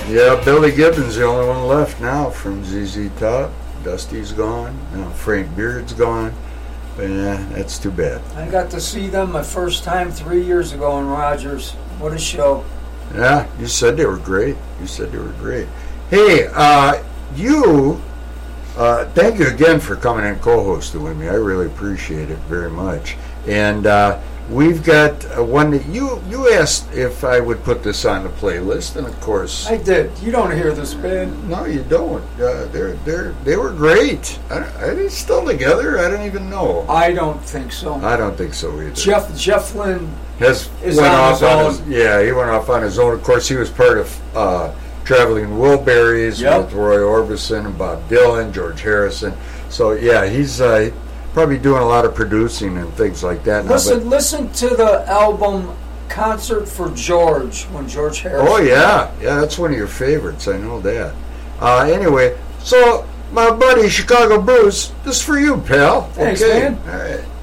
Yeah, Billy Gibbons, the only one left now from ZZ Top. Dusty's gone. Frank Beard's gone. But yeah, that's too bad. I got to see them my first time 3 years ago in Rogers. What a show. Yeah, you said they were great. Hey, thank you again for coming and co-hosting with me. I really appreciate it very much. And we've got one that you asked if I would put this on the playlist, and of course I did. You don't hear this band? No, you don't. They were great. Are they still together? I don't even know. I don't think so. I don't think so either. Jeff Lynne he went off on his own. Of course, he was part of Traveling Wilburys with Roy Orbison and Bob Dylan, George Harrison. So yeah, he's probably doing a lot of producing and things like that. Listen to the album Concert for George when George Harrison. Oh yeah, that's one of your favorites. I know that. Anyway, so my buddy Chicago Bruce, this is for you, pal. Thanks, okay. man. All right.